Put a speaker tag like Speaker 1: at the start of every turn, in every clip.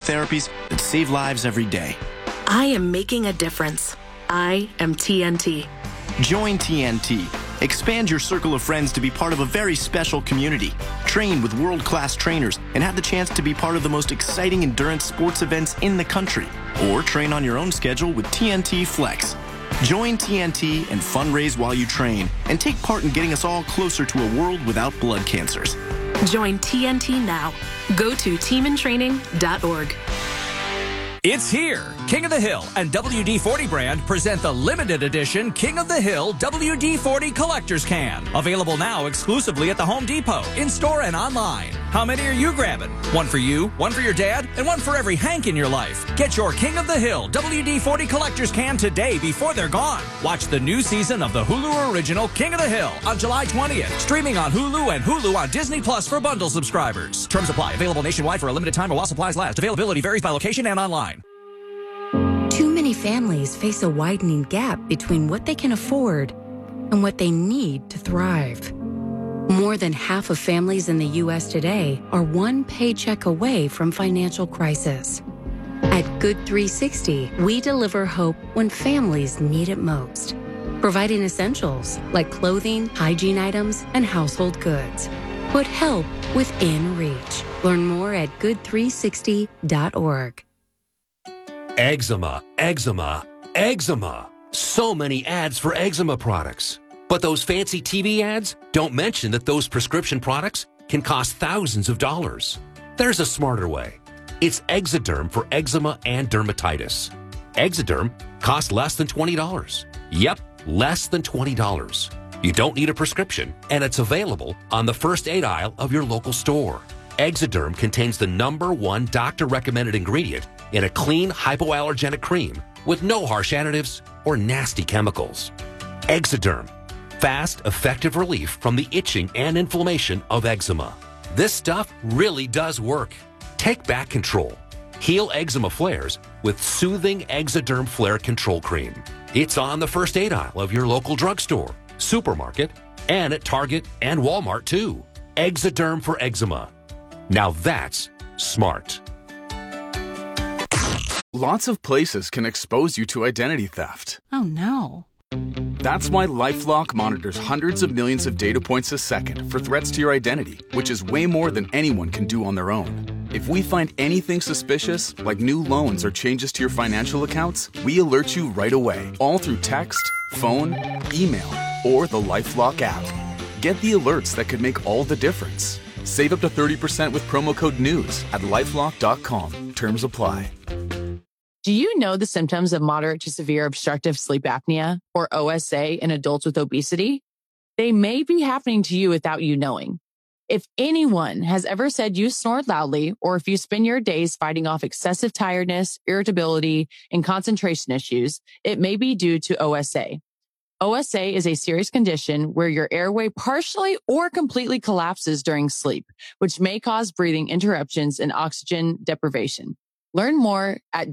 Speaker 1: therapies that save lives every day.
Speaker 2: I am making a difference. I am TNT.
Speaker 1: Join TNT. Expand your circle of friends to be part of a very special community. Train with world-class trainers and have the chance to be part of the most exciting endurance sports events in the country. Or train on your own schedule with TNT Flex. Join TNT and fundraise while you train and take part in getting us all closer to a world without blood cancers.
Speaker 2: Join TNT now. Go to teamintraining.org.
Speaker 3: It's here. King of the Hill and WD-40 brand present the limited edition King of the Hill WD-40 Collector's Can. Available now exclusively at the Home Depot, in-store and online. How many are you grabbing? One for you, one for your dad, and one for every Hank in your life. Get your King of the Hill WD-40 Collector's Can today before they're gone. Watch the new season of the Hulu original King of the Hill on July 20th. Streaming on Hulu and Hulu on Disney Plus for bundle subscribers. Terms apply. Available nationwide for a limited time or while supplies last. Availability varies by location and online.
Speaker 4: Too many families face a widening gap between what they can afford and what they need to thrive. More than half of families in the U.S. today are one paycheck away from financial crisis. At Good 360, we deliver hope when families need it most, providing essentials like clothing, hygiene items, and household goods. Put help within reach. Learn more at good360.org.
Speaker 5: Eczema, eczema, eczema. So many ads for eczema products. But those fancy TV ads don't mention that those prescription products can cost thousands of dollars. There's a smarter way. It's Exoderm for eczema and dermatitis. Exoderm costs less than $20. Yep, less than $20. You don't need a prescription, and it's available on the first aid aisle of your local store. Exoderm contains the #1 doctor-recommended ingredient in a clean, hypoallergenic cream with no harsh additives or nasty chemicals. Exoderm. Fast, effective relief from the itching and inflammation of eczema. This stuff really does work. Take back control. Heal eczema flares with soothing Exoderm Flare Control Cream. It's on the first aid aisle of your local drugstore, supermarket, and at Target and Walmart too. Exoderm for eczema. Now that's smart.
Speaker 6: Lots of places can expose you to identity theft.
Speaker 7: Oh no.
Speaker 6: That's why LifeLock monitors hundreds of millions of data points a second for threats to your identity, which is way more than anyone can do on their own. If we find anything suspicious, like new loans or changes to your financial accounts, we alert you right away, all through text, phone, email, or the LifeLock app. Get the alerts that could make all the difference. Save up to 30% with promo code NEWS at LifeLock.com. Terms apply.
Speaker 7: Do you know the symptoms of moderate to severe obstructive sleep apnea, or OSA, in adults with obesity? They may be happening to you without you knowing. If anyone has ever said you snore loudly, or if you spend your days fighting off excessive tiredness, irritability, and concentration issues, it may be due to OSA. OSA is a serious condition where your airway partially or completely collapses during sleep, which may cause breathing interruptions and oxygen deprivation. Learn more at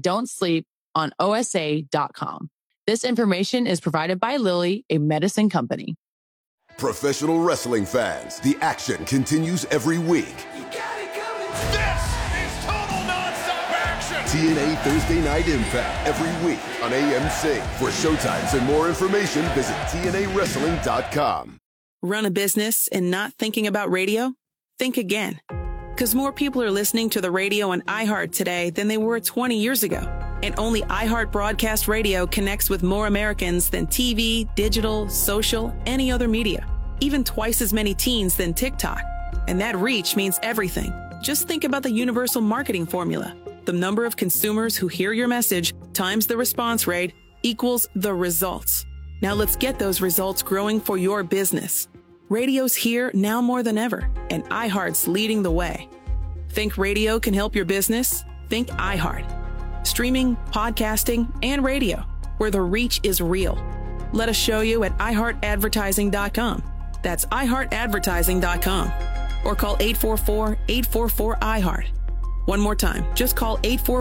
Speaker 7: don'tsleeponosa.com. This information is provided by Lilly, a medicine company.
Speaker 8: Professional wrestling fans, the action continues every week.
Speaker 9: You got it coming. This is total nonstop action.
Speaker 8: TNA Thursday Night Impact every week on AMC. For showtimes and more information, visit TNAWrestling.com.
Speaker 10: Run a business and not thinking about radio? Think again. Because more people are listening to the radio on iHeart today than they were 20 years ago. And only iHeart Broadcast Radio connects with more Americans than TV, digital, social, any other media. Even twice as many teens than TikTok. And that reach means everything. Just think about the universal marketing formula. The number of consumers who hear your message times the response rate equals the results. Now let's get those results growing for your business. Radio's here now more than ever, and iHeart's leading the way. Think radio can help your business? Think iHeart. Streaming, podcasting, and radio, where the reach is real. Let us show you at iHeartAdvertising.com. That's iHeartAdvertising.com. Or call 844-844-iHeart. One more time, just call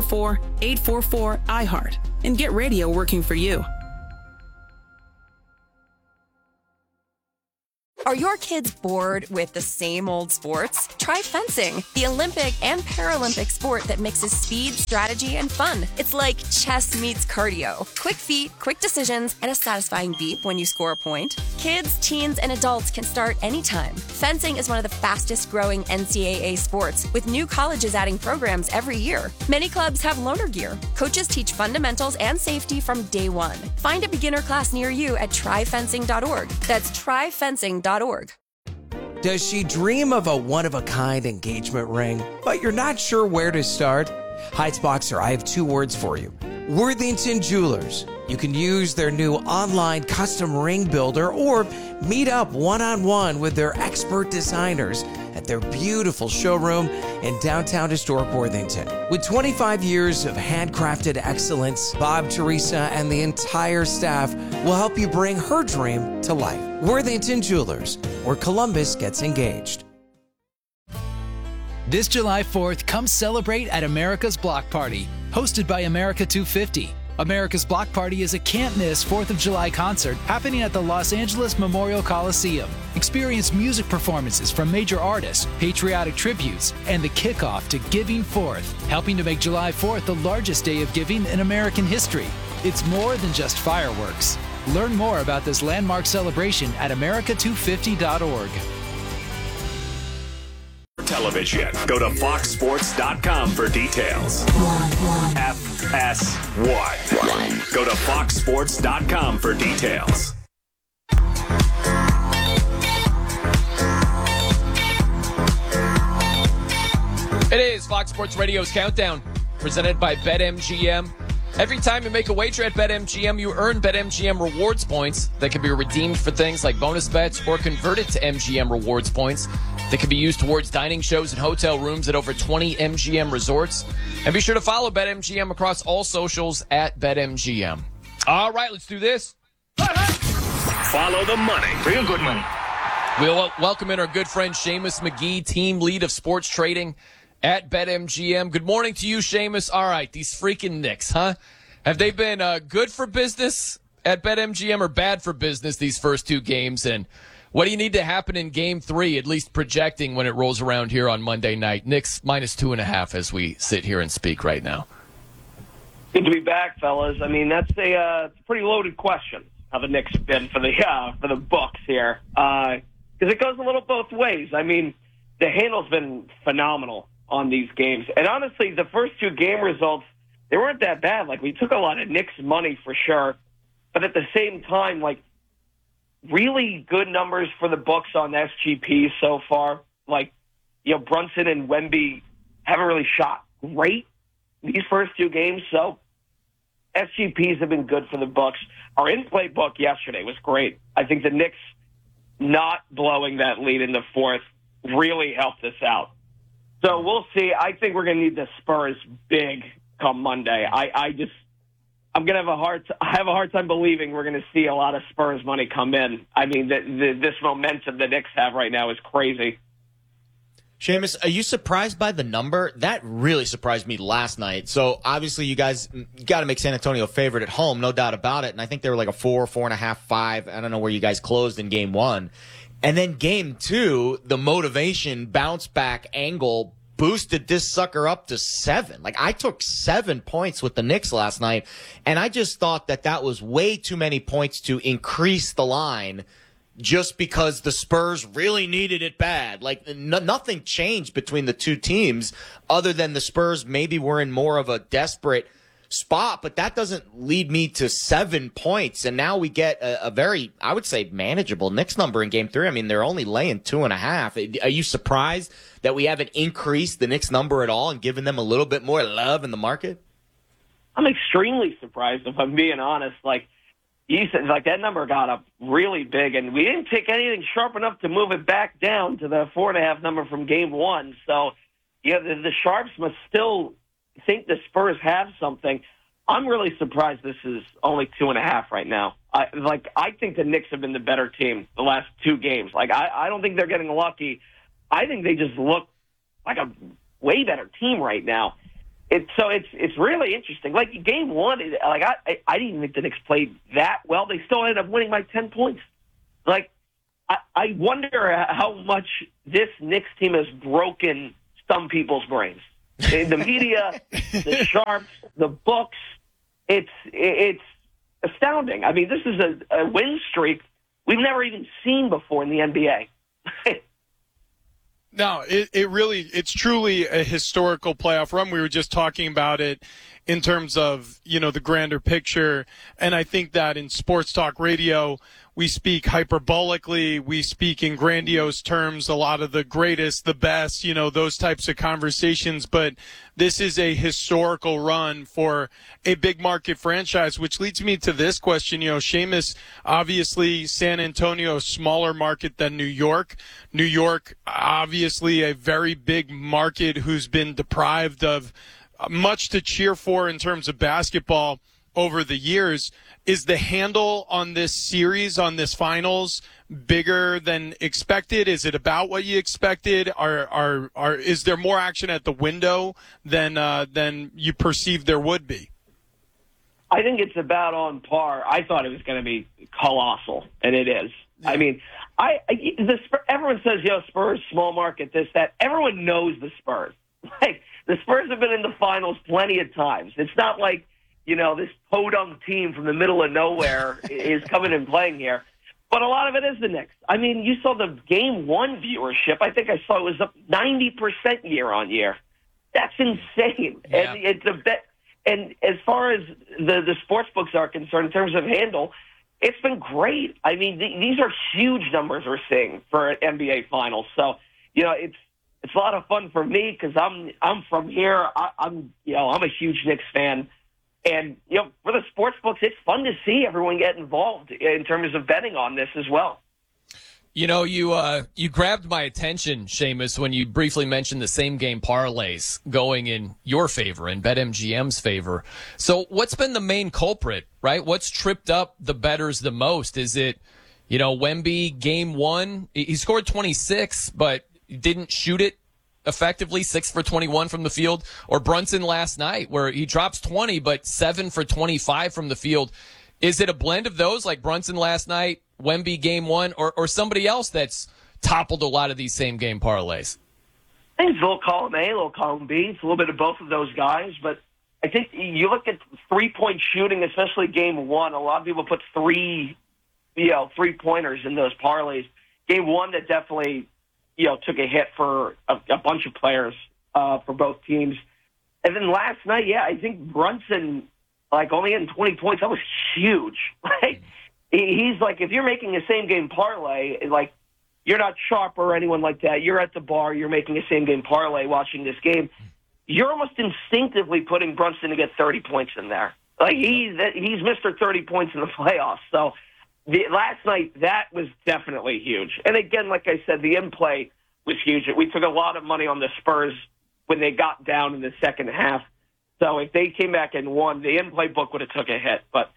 Speaker 10: 844-844-iHeart and get radio working for you.
Speaker 11: Are your kids bored with the same old sports? Try fencing, the Olympic and Paralympic sport that mixes speed, strategy, and fun. It's like chess meets cardio. Quick feet, quick decisions, and a satisfying beep when you score a point. Kids, teens, and adults can start anytime. Fencing is one of the fastest growing NCAA sports, with new colleges adding programs every year. Many clubs have loaner gear. Coaches teach fundamentals and safety from day one. Find a beginner class near you at tryfencing.org. That's tryfencing.org.
Speaker 12: Does she dream of a one-of-a-kind engagement ring, but you're not sure where to start? Heights Boxer, I have 2 words for you. Worthington Jewelers. You can use their new online custom ring builder or meet up one-on-one with their expert designers at their beautiful showroom in downtown historic Worthington. With 25 years of handcrafted excellence, Bob, Teresa, and the entire staff will help you bring her dream to life. Worthington Jewelers, where Columbus gets engaged.
Speaker 13: This July 4th, come celebrate at America's Block Party, hosted by America 250. America's Block Party is a can't-miss 4th of July concert happening at the Los Angeles Memorial Coliseum. Experience music performances from major artists, patriotic tributes, and the kickoff to Giving Forth, helping to make July 4th the largest day of giving in American history. It's more than just fireworks. Learn more about this landmark celebration at america250.org.
Speaker 14: Television. Go to foxsports.com for details. FS1. Go to foxsports.com for details.
Speaker 15: It is Fox Sports Radio's Countdown, presented by BetMGM. Every time you make a wager at BetMGM, you earn BetMGM rewards points that can be redeemed for things like bonus bets or converted to MGM rewards points that can be used towards dining shows and hotel rooms at over 20 MGM resorts. And be sure to follow BetMGM across all socials at BetMGM. All right, let's do this.
Speaker 14: Follow the money.
Speaker 15: Real good money. We'll welcome in our good friend Seamus McGee, team lead of sports trading at BetMGM. Good morning to you, Seamus. All right, these freaking Knicks, huh? Have they been good for business at BetMGM or bad for business these first 2 games? And what do you need to happen in Game 3, at least projecting when it rolls around here on Monday night? Knicks minus 2.5 as we sit here and speak right now.
Speaker 16: Good to be back, fellas. I mean, that's a pretty loaded question, how the Knicks have been for the books here. Because it goes a little both ways. I mean, the handle's been phenomenal on these games. And honestly, the first 2 game results, they weren't that bad. Like, we took a lot of Knicks money for sure. But at the same time, like, really good numbers for the books on SGP so far. Like, you know, Brunson and Wemby haven't really shot great these first 2 games. So SGPs have been good for the books. Our in-play book yesterday was great. I think the Knicks not blowing that lead in the 4th really helped us out. So we'll see. I think we're going to need the Spurs big come Monday. I'm going to have a hard time believing we're going to see a lot of Spurs money come in. I mean, this momentum the Knicks have right now is crazy.
Speaker 17: Seamus, are you surprised by the number? That really surprised me last night. So obviously you guys got to make San Antonio a favorite at home, no doubt about it. And I think they were like a 4, 4.5, 5. I don't know where you guys closed in Game 1. And then Game 2, the motivation bounce back angle boosted this sucker up to 7. Like, I took 7 points with the Knicks last night, and I just thought that was way too many points to increase the line just because the Spurs really needed it bad. Like, nothing changed between the 2 teams other than the Spurs maybe were in more of a desperate spot, but that doesn't lead me to 7 points. And now we get a very, I would say, manageable Knicks number in Game 3. I mean, they're only laying 2.5. Are you surprised that we haven't increased the Knicks number at all and given them a little bit more love in the market?
Speaker 16: I'm extremely surprised, if I'm being honest. Like you said, like that number got up really big, and we didn't take anything sharp enough to move it back down to the 4.5 number from Game 1. So, yeah, the Sharps must still think the Spurs have something. I'm really surprised this is only 2.5 right now. I think the Knicks have been the better team the last 2 games. Like, I don't think they're getting lucky. I think they just look like a way better team right now. It's really interesting. Like, Game 1, I didn't even think the Knicks played that well. They still ended up winning by 10 points. Like, I wonder how much this Knicks team has broken some people's brains. The media, the sharps, the books, it's astounding. I mean, this is a win streak we've never even seen before in the NBA.
Speaker 18: No, it's truly a historical playoff run. We were just talking about it in terms of, the grander picture. And I think that in sports talk radio, we speak hyperbolically, we speak in grandiose terms, a lot of the greatest, the best, those types of conversations. But this is a historical run for a big market franchise, which leads me to this question. Seamus, obviously San Antonio, smaller market than New York. New York, obviously a very big market who's been deprived of much to cheer for in terms of basketball over the years. Is the handle on this series, on this finals, bigger than expected? Is it about what you expected? Is there more action at the window than you perceived there would be?
Speaker 16: I think it's about on par. I thought it was going to be colossal, and it is. Yeah. I mean, everyone says, Spurs, small market, this, that. Everyone knows the Spurs. Like, the Spurs have been in the finals plenty of times. It's not like, this podunk team from the middle of nowhere is coming and playing here. But a lot of it is the Knicks. I mean, you saw the Game 1 viewership. I think I saw it was up 90% year on year. That's insane. Yeah. And it's a bet. And as far as the sports books are concerned, in terms of handle, it's been great. I mean, these are huge numbers we're seeing for an NBA Finals. So, it's a lot of fun for me because I'm from here. I'm a huge Knicks fan. And, for the sports books, it's fun to see everyone get involved in terms of betting on this as well.
Speaker 15: You grabbed my attention, Seamus, when you briefly mentioned the same game parlays going in your favor and BetMGM's favor. So what's been the main culprit, right? What's tripped up the bettors the most? Is it, Wemby Game 1? He scored 26, but didn't shoot it effectively, 6 for 21 from the field, or Brunson last night where he drops 20 but 7 for 25 from the field. Is it a blend of those, like Brunson last night, Wemby Game 1, or somebody else that's toppled a lot of these same game parlays?
Speaker 16: I think it's a little column A, a little column B. It's a little bit of both of those guys, but I think you look at 3-point shooting, especially Game 1, a lot of people put three-pointers in those parlays. Game 1, that definitely took a hit for a bunch of players for both teams. And then last night, I think Brunson, only hitting 20 points, that was huge. He's like, if you're making a same-game parlay, you're not Sharp or anyone like that. You're at the bar, you're making a same-game parlay watching this game. You're almost instinctively putting Brunson to get 30 points in there. He's Mr. 30 points in the playoffs. So last night, that was definitely huge. And again, like I said, the in-play was huge. We took a lot of money on the Spurs when they got down in the second half. So if they came back and won, the in-play book would have took a hit. But,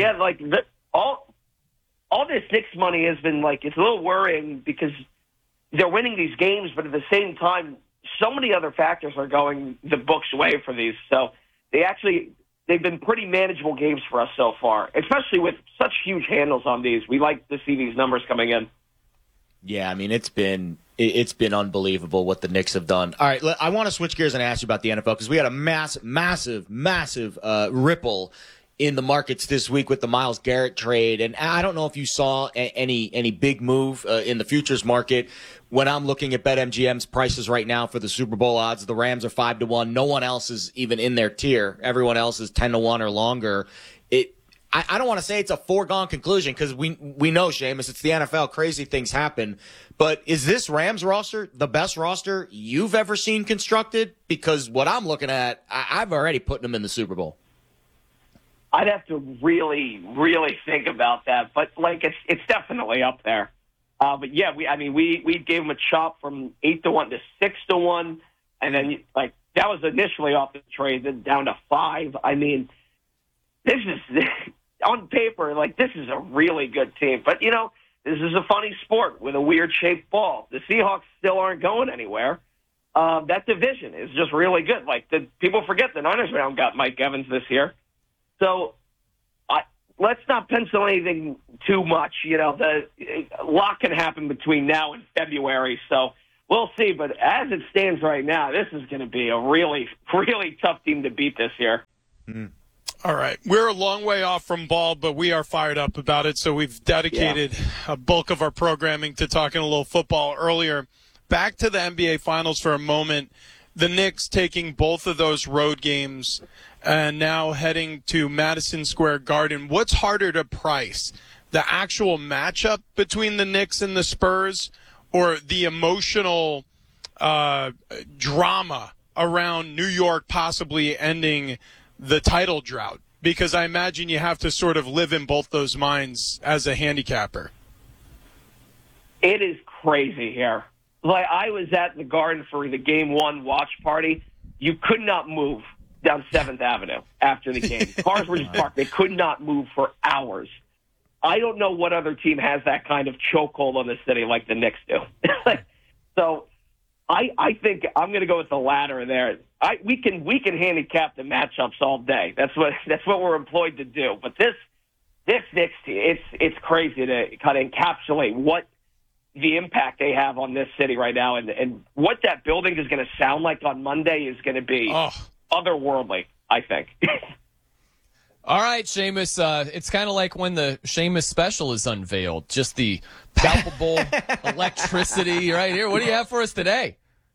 Speaker 16: all this Knicks money has been, it's a little worrying because they're winning these games, but at the same time, so many other factors are going the book's way for these. So they've been pretty manageable games for us so far, especially with such huge handles on these. We like to see these numbers coming in.
Speaker 17: Yeah, I mean, it's been unbelievable what the Knicks have done. All right, I want to switch gears and ask you about the NFL because we had a massive ripple in the markets this week with the Myles Garrett trade. And I don't know if you saw any big move in the futures market. When I'm looking at BetMGM's prices right now for the Super Bowl odds, the Rams are 5-1. No one else is even in their tier. Everyone else is 10-1 or longer. I don't want to say it's a foregone conclusion because we know, Seamus, it's the NFL. Crazy things happen. But is this Rams roster the best roster you've ever seen constructed? Because what I'm looking at, I've already put them in the Super Bowl.
Speaker 16: I'd have to really, really think about that. But, it's definitely up there. But, yeah, we gave them a chop from 8-1 to 6-1. And then, that was initially off the trade, then down to 5. I mean, this is on paper, this is a really good team. But, this is a funny sport with a weird-shaped ball. The Seahawks still aren't going anywhere. That division is just really good. People forget the Niners round got Mike Evans this year. So let's not pencil anything too much. A lot can happen between now and February, so we'll see. But as it stands right now, this is going to be a really, really tough team to beat this year.
Speaker 18: All right. We're a long way off from ball, but we are fired up about it, so we've dedicated a bulk of our programming to talking a little football earlier. Back to the NBA Finals for a moment. The Knicks taking both of those road games and now heading to Madison Square Garden. What's harder to price, the actual matchup between the Knicks and the Spurs, or the emotional drama around New York possibly ending the title drought? Because I imagine you have to sort of live in both those minds as a handicapper.
Speaker 16: It is crazy here. Like, I was at the Garden for the Game 1 watch party. You could not move down 7th Avenue after the game. Cars were just parked. They could not move for hours. I don't know what other team has that kind of chokehold on the city like the Knicks do. So I think I'm going to go with the latter there. We can handicap the matchups all day. That's what we're employed to do. But this Knicks team, it's crazy to kind of encapsulate what the impact they have on this city right now, and what that building is going to sound like on Monday is going to be otherworldly, I think.
Speaker 15: All right, Seamus, it's kind of like when the Seamus special is unveiled, just the palpable electricity right here. What do you have for us today?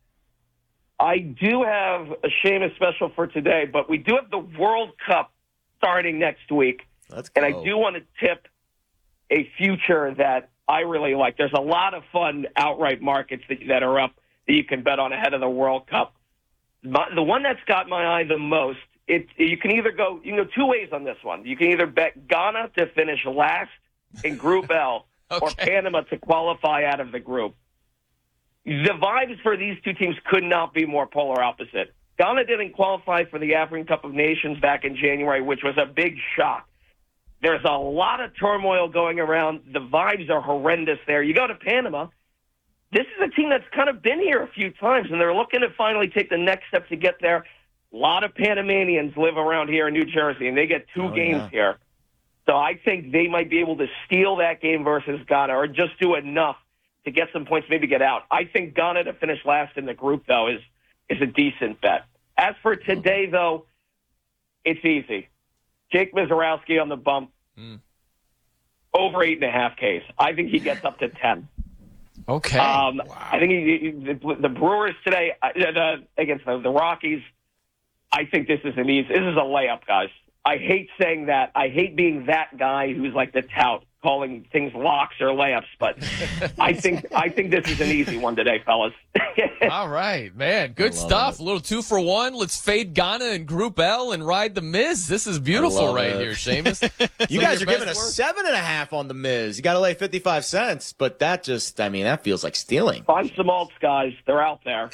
Speaker 16: I do have a Seamus special for today, but we do have the World Cup starting next week.
Speaker 17: Let's go.
Speaker 16: And I do want to tip a future that I really like. There's a lot of fun outright markets that are up that you can bet on ahead of the World Cup. The one that's got my eye the most, you can go two ways on this one. You can either bet Ghana to finish last in Group L or Panama to qualify out of the group. The vibes for these two teams could not be more polar opposite. Ghana didn't qualify for the African Cup of Nations back in January, which was a big shock. There's a lot of turmoil going around. The vibes are horrendous there. You go to Panama, this is a team that's kind of been here a few times, and they're looking to finally take the next step to get there. A lot of Panamanians live around here in New Jersey, and they get two games here. So I think they might be able to steal that game versus Ghana, or just do enough to get some points, maybe get out. I think Ghana to finish last in the group, though, is a decent bet. As for today, though, it's easy. Jake Mizorowski on the bump. Over 8.5 Ks. I think he gets up to 10.
Speaker 15: Okay.
Speaker 16: I think the Brewers today against the Rockies, I think this is a layup, guys. I hate saying that. I hate being that guy who's like the tout, calling things locks or layups, but I think this is an easy one today, fellas.
Speaker 15: All right, man. Good stuff. A little 2-for-1. Let's fade Ghana in Group L and ride the Miz. This is beautiful right here, Seamus.
Speaker 17: You guys are giving us 7.5 on the Miz. You got to lay 55 cents, but that feels like stealing.
Speaker 16: Find some alts, guys. They're out there.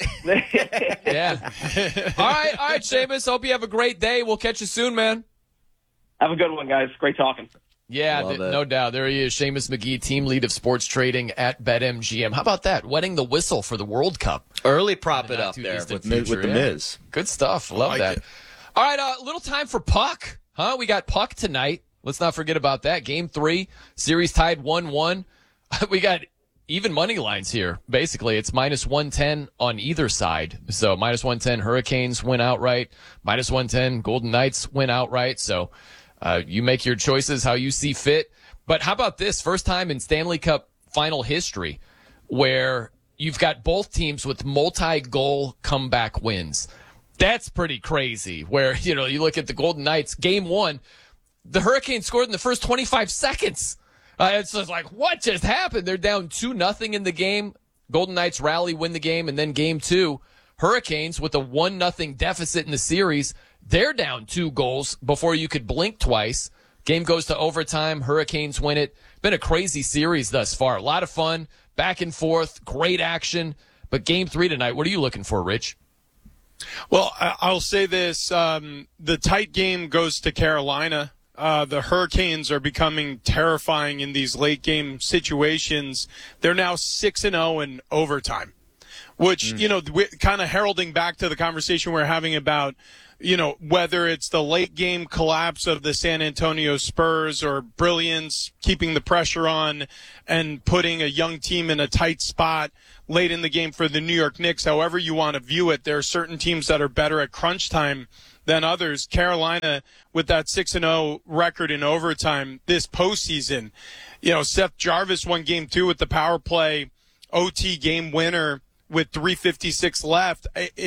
Speaker 15: Yeah. All right, Seamus. Hope you have a great day. We'll catch you soon, man.
Speaker 16: Have a good one, guys. Great talking.
Speaker 15: Yeah, no doubt. There he is, Seamus McGee, team lead of sports trading at BetMGM. How about that? Wetting the whistle for the World Cup.
Speaker 17: Early prop it up there with the Miz.
Speaker 15: Good stuff. Love that. All right, little time for Puck. We got Puck tonight. Let's not forget about that. Game 3, series tied 1-1. We got even money lines here. Basically, it's -110 on either side. So -110 Hurricanes win outright. -110 Golden Knights win outright. So you make your choices how you see fit. But how about this? First time in Stanley Cup final history where you've got both teams with multi-goal comeback wins. That's pretty crazy. Where, you look at the Golden Knights, game 1, the Hurricanes scored in the first 25 seconds. It's just like, what just happened? They're down 2-0 in the game. Golden Knights rally, win the game, and then game 2, Hurricanes with a 1-0 deficit in the series. They're down 2 goals before you could blink twice. Game goes to overtime. Hurricanes win it. Been a crazy series thus far. A lot of fun, back and forth, great action. But game 3 tonight, what are you looking for, Rich?
Speaker 18: Well, I'll say this. The tight game goes to Carolina. The Hurricanes are becoming terrifying in these late-game situations. They're now 6-0 in overtime, which, kind of heralding back to the conversation we're having about whether it's the late game collapse of the San Antonio Spurs or brilliance, keeping the pressure on and putting a young team in a tight spot late in the game for the New York Knicks, however you want to view it, there are certain teams that are better at crunch time than others. Carolina, with that 6-0 record in overtime this postseason, Seth Jarvis won game 2 with the power play OT game winner with 3:56 left.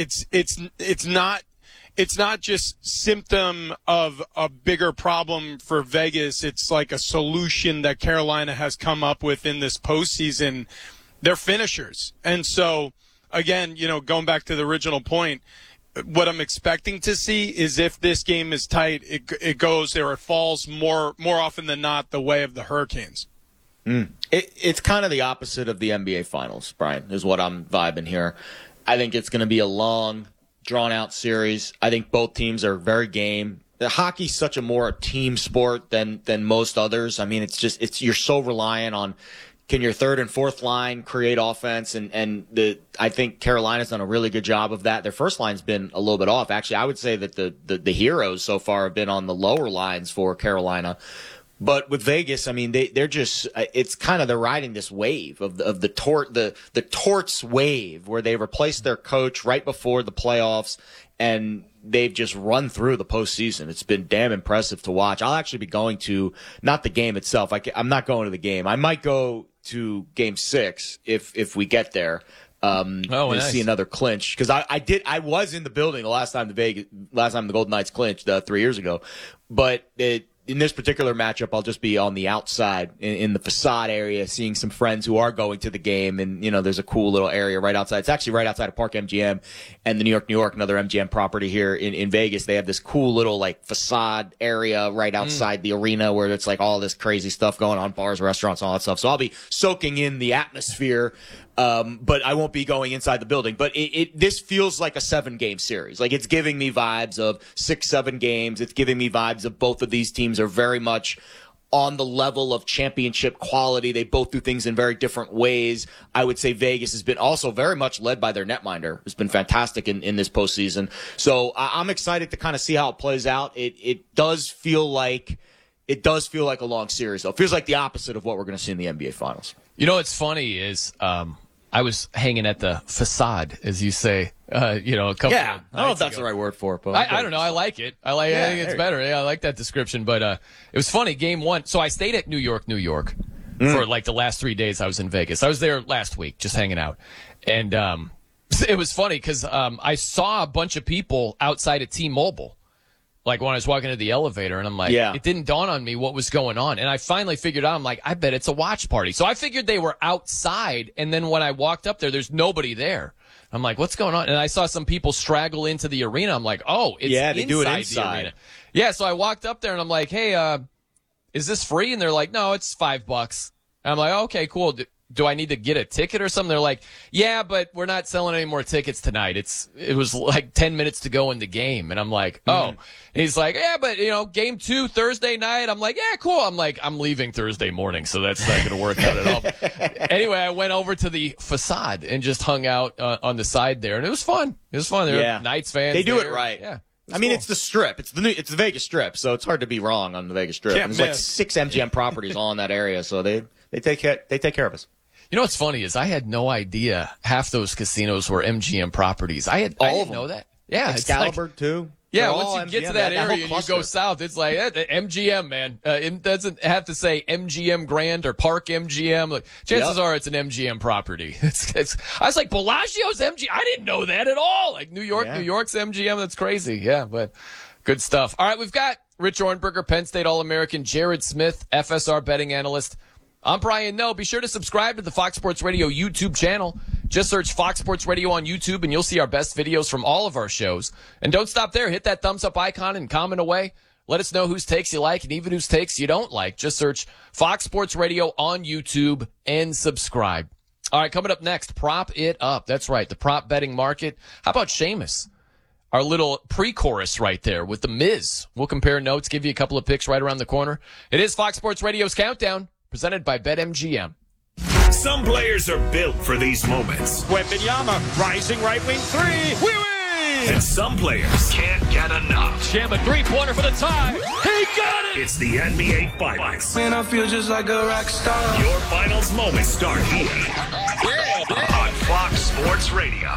Speaker 18: It's not just symptom of a bigger problem for Vegas. It's like a solution that Carolina has come up with in this postseason. They're finishers. And so, again, going back to the original point, what I'm expecting to see is if this game is tight, it goes there. It falls more often than not the way of the Hurricanes.
Speaker 17: It's kind of the opposite of the NBA Finals, Brian, is what I'm vibing here. I think it's going to be a long, drawn-out series. I think both teams are very game. The hockey's such a more team sport than most others. I mean, you're so reliant on can your third and fourth line create offense, and I think Carolina's done a really good job of that. Their first line's been a little bit off. Actually, I would say that the heroes so far have been on the lower lines for Carolina. But with Vegas, I mean, they're just, it's kind of, they're riding this wave of the Torts wave, where they replaced their coach right before the playoffs, and they've just run through the postseason. It's been damn impressive to watch. I'll actually be going to, not the game itself. I'm not going to the game. I might go to game 6 if we get there.
Speaker 15: Nice.
Speaker 17: See another clinch, because I was in the building the last time the Golden Knights clinched 3 years ago, but in this particular matchup, I'll just be on the outside in the facade area, seeing some friends who are going to the game. And, there's a cool little area right outside. It's actually right outside of Park MGM and the New York, another MGM property here in Vegas. They have this cool little facade area right outside the arena where it's all this crazy stuff going on, bars, restaurants, all that stuff. So I'll be soaking in the atmosphere. But I won't be going inside the building. But this feels like a 7-game series. It's giving me vibes of 6-7 games. It's giving me vibes of both of these teams are very much on the level of championship quality. They both do things in very different ways. I would say Vegas has been also very much led by their netminder. It's been fantastic in this postseason. So I'm excited to kind of see how it plays out. It does feel like a long series, though. It feels like the opposite of what we're going to see in the NBA Finals.
Speaker 15: What's funny is I was hanging at the facade, as you say, a couple
Speaker 17: Yeah,
Speaker 15: of
Speaker 17: I don't know if that's
Speaker 15: ago.
Speaker 17: the right word for it, but
Speaker 15: I don't know. I like it. I think it's better. Yeah, I like that description. But it was funny. Game 1. So I stayed at New York for the last 3 days I was in Vegas. I was there last week just hanging out. And it was funny because I saw a bunch of people outside of T-Mobile. When I was walking to the elevator, and I'm like, It didn't dawn on me what was going on. And I finally figured out, I'm like, I bet it's a watch party. So I figured they were outside, and then when I walked up there, there's nobody there. I'm like, what's going on? And I saw some people straggle into the arena. I'm like, oh, it's
Speaker 17: they do it inside.
Speaker 15: The arena. Yeah, so I walked up there, and I'm like, hey, is this free? And they're like, no, it's $5. And I'm like, okay, cool. Do I need to get a ticket or something? They're like, yeah, but we're not selling any more tickets tonight. It was 10 minutes to go in the game. And I'm like, oh. And he's like, yeah, but, game 2 Thursday night. I'm like, yeah, cool. I'm like, I'm leaving Thursday morning, so that's not going to work out at all. Anyway, I went over to the facade and just hung out on the side there. And it was fun. There were Knights fans.
Speaker 17: They do
Speaker 15: there.
Speaker 17: it right.
Speaker 15: Yeah.
Speaker 17: I mean, it's the Strip. It's the Vegas Strip, so it's hard to be wrong on the Vegas Strip.
Speaker 18: Can't
Speaker 17: There's 6 MGM properties all in that area, so they take care of us.
Speaker 15: What's funny is I had no idea half those casinos were MGM properties. I didn't know that. Yeah,
Speaker 17: Excalibur too.
Speaker 15: Yeah,
Speaker 17: They're
Speaker 15: once you
Speaker 17: MGM,
Speaker 15: get to that area and you go
Speaker 17: cluster.
Speaker 15: south, it's like MGM, man. It doesn't have to say MGM Grand or Park MGM. Chances are it's an MGM property. I was like, Bellagio's MGM. I didn't know that at all. New York's MGM. That's crazy. Yeah, but good stuff. All right, we've got Rich Ornberger, Penn State All-American, Jared Smith, FSR betting analyst. I'm Brian Noe. Be sure to subscribe to the Fox Sports Radio YouTube channel. Just search Fox Sports Radio on YouTube, and you'll see our best videos from all of our shows. And don't stop there. Hit that thumbs-up icon and comment away. Let us know whose takes you like and even whose takes you don't like. Just search Fox Sports Radio on YouTube and subscribe. All right, coming up next, Prop It Up. That's right, the prop betting market. How about Sheamus? Our little pre-chorus right there with The Miz. We'll compare notes, give you a couple of picks right around the corner. It is Fox Sports Radio's Countdown, presented by BetMGM.
Speaker 14: Some players are built for these moments.
Speaker 9: Wembanyama, rising right wing three. We win!
Speaker 14: And some players can't get enough.
Speaker 9: Jam a three-pointer for the tie. He got it!
Speaker 14: It's the NBA Finals.
Speaker 9: Man, I feel just like a rock star.
Speaker 14: Your finals moments start here on Fox Sports Radio.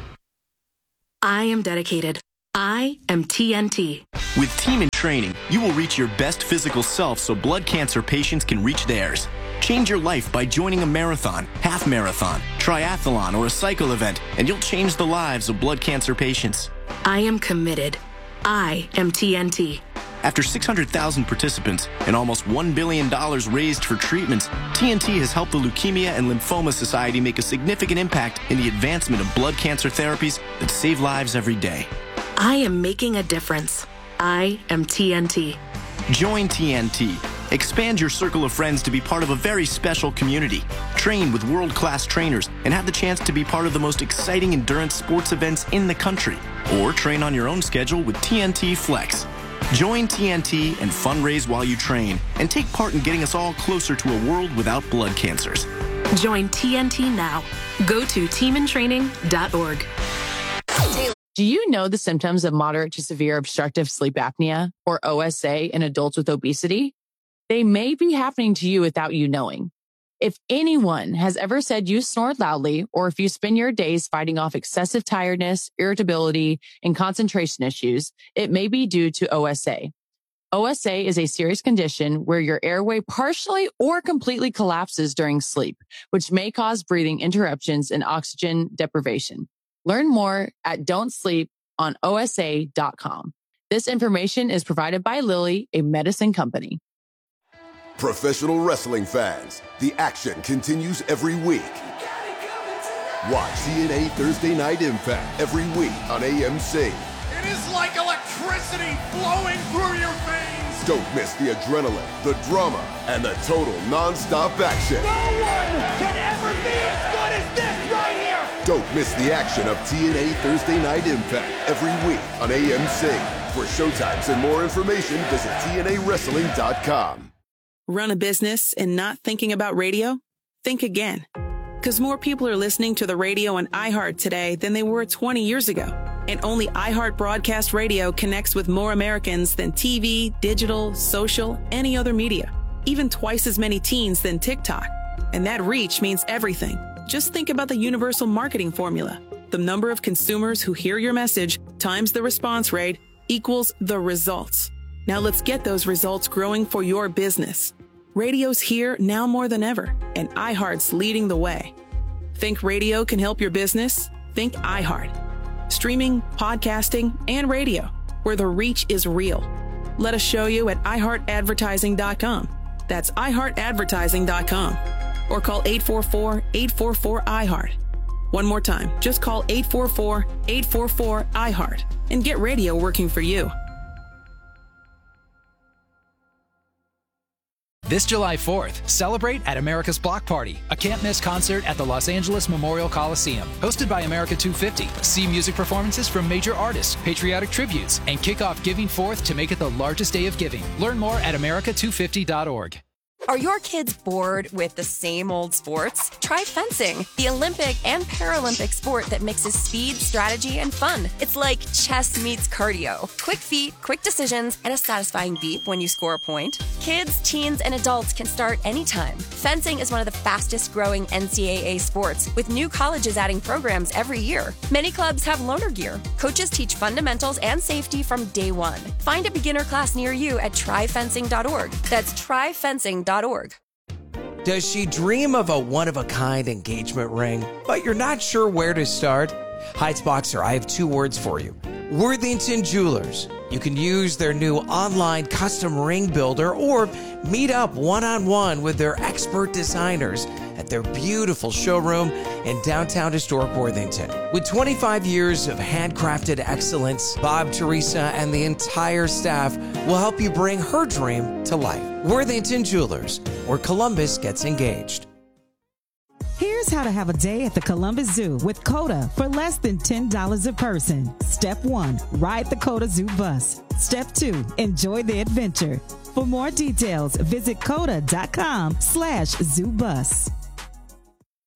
Speaker 2: I am dedicated. I am TNT.
Speaker 1: With Team in Training, you will reach your best physical self so blood cancer patients can reach theirs. Change your life by joining a marathon, half marathon, triathlon, or a cycle event, and you'll change the lives of blood cancer patients.
Speaker 2: I am committed. I am TNT.
Speaker 1: After 600,000 participants and almost $1 billion raised for treatments, TNT has helped the Leukemia and Lymphoma Society make a significant impact in the advancement of blood cancer therapies that save lives every day.
Speaker 2: I am making a difference. I am TNT.
Speaker 1: Join TNT. Expand your circle of friends to be part of a very special community. Train with world-class trainers and have the chance to be part of the most exciting endurance sports events in the country. Or train on your own schedule with TNT Flex. Join TNT and fundraise while you train and take part in getting us all closer to a world without blood cancers.
Speaker 2: Join TNT now. Go to teamintraining.org.
Speaker 7: Do you know the symptoms of moderate to severe obstructive sleep apnea, or OSA, in adults with obesity? They may be happening to you without you knowing. If anyone has ever said you snore loudly, or if you spend your days fighting off excessive tiredness, irritability, and concentration issues, it may be due to OSA. OSA is a serious condition where your airway partially or completely collapses during sleep, which may cause breathing interruptions and oxygen deprivation. Learn more at don'tsleeponosa.com. This information is provided by Lilly, a medicine company.
Speaker 8: Professional wrestling fans, the action continues every week. Watch TNA Thursday Night Impact every week on AMC.
Speaker 9: It is like electricity flowing through your veins.
Speaker 8: Don't miss the adrenaline, the drama, and the total non-stop action.
Speaker 9: No one can ever be as good as this right here.
Speaker 8: Don't miss the action of TNA Thursday Night Impact every week on AMC. For showtimes and more information, visit TNAWrestling.com.
Speaker 10: Run a business and not thinking about radio? Think again. Because more people are listening to the radio on iHeart today than they were 20 years ago. And only iHeart Broadcast Radio connects with more Americans than TV, digital, social, any other media. Even twice as many teens than TikTok. And that reach means everything. Just think about the universal marketing formula. The number of consumers who hear your message times the response rate equals the results. Now let's get those results growing for your business. Radio's here now more than ever, and iHeart's leading the way. Think radio can help your business? Think iHeart. Streaming, podcasting, and radio, where the reach is real. Let us show you at iHeartAdvertising.com. That's iHeartAdvertising.com. Or call 844-844-iHeart. One more time, just call 844-844-iHeart and get radio working for you.
Speaker 13: This July 4th, celebrate at America's Block Party, a can't-miss concert at the Los Angeles Memorial Coliseum. Hosted by America 250. See music performances from major artists, patriotic tributes, and kick off Giving Forth to make it the largest day of giving. Learn more at america250.org.
Speaker 11: Are your kids bored with the same old sports? Try fencing, the Olympic and Paralympic sport that mixes speed, strategy, and fun. It's like chess meets cardio. Quick feet, quick decisions, and a satisfying beep when you score a point. Kids, teens, and adults can start anytime. Fencing is one of the fastest growing NCAA sports, with new colleges adding programs every year. Many clubs have loaner gear. Coaches teach fundamentals and safety from day one. Find a beginner class near you at tryfencing.org. That's tryfencing.org.
Speaker 12: Does she dream of a one-of-a-kind engagement ring, but you're not sure where to start? Heights Boxer, I have two words for you. Worthington Jewelers. You can use their new online custom ring builder or meet up one-on-one with their expert designers at their beautiful showroom in downtown historic Worthington. With 25 years of handcrafted excellence, Bob, Teresa, and the entire staff will help you bring her dream to life. Worthington Jewelers, where Columbus gets engaged.
Speaker 19: Here's how to have a day at the Columbus Zoo with COTA for less than $10 a person. Step 1, ride the COTA Zoo bus. Step 2, enjoy the adventure. For more details, visit COTA.com/zoobus.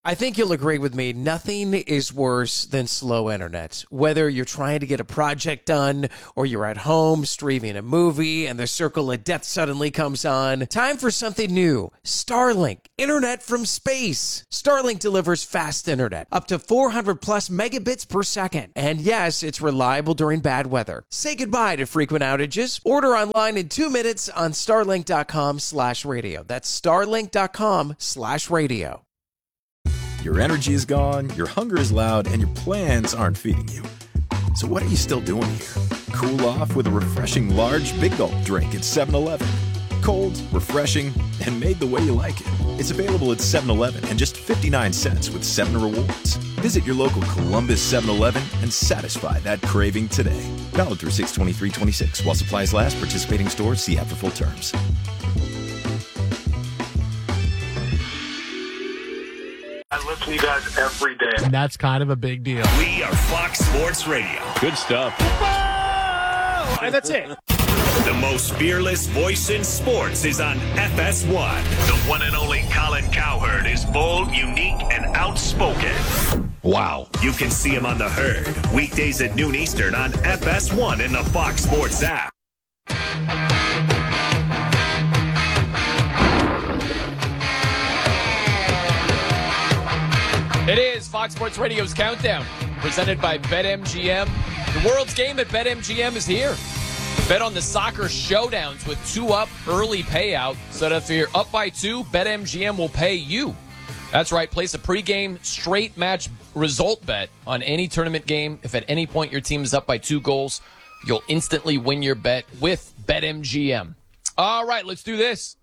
Speaker 12: I think you'll agree with me. Nothing is worse than slow internet. Whether you're trying to get a project done or you're at home streaming a movie and the circle of death suddenly comes on, time for something new. Starlink, internet from space. Starlink delivers fast internet, up to 400 plus megabits per second. And yes, it's reliable during bad weather. Say goodbye to frequent outages. Order online in 2 minutes on starlink.com/radio. That's starlink.com/radio.
Speaker 20: Your energy is gone, your hunger is loud, and your plans aren't feeding you. So what are you still doing here? Cool off with a refreshing large Big Gulp drink at 7-Eleven. Cold, refreshing, and made the way you like it. It's available at 7-Eleven and just 59 cents with 7 rewards. Visit your local Columbus 7-Eleven and satisfy that craving today. Valid through 6/23/26. While supplies last, participating stores, see app for full terms.
Speaker 21: I listen to you guys every day.
Speaker 22: And that's kind of a big deal.
Speaker 14: We are Fox Sports Radio.
Speaker 22: Good stuff.
Speaker 14: Oh, and that's it. The most fearless voice in sports is on FS1. The one and only Colin Cowherd is bold, unique, and outspoken. Wow. You can see him on The Herd, weekdays at noon Eastern on FS1 in the Fox Sports app.
Speaker 15: It is Fox Sports Radio's Countdown, presented by BetMGM. The world's game at BetMGM is here. Bet on the soccer showdowns with 2 up early payout, so that if you're up by 2, BetMGM will pay you. That's right, place a pregame straight match result bet on any tournament game. If at any point your team is up by 2 goals, you'll instantly win your bet with BetMGM. All right, let's do this.